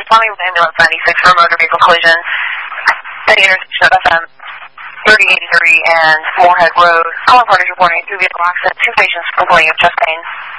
responding with ambulance 96 for a motor vehicle collision at the intersection of FM 3083 and Moorhead Road. All parties reporting a 2-vehicle accident, 2 patients complaining of chest pain.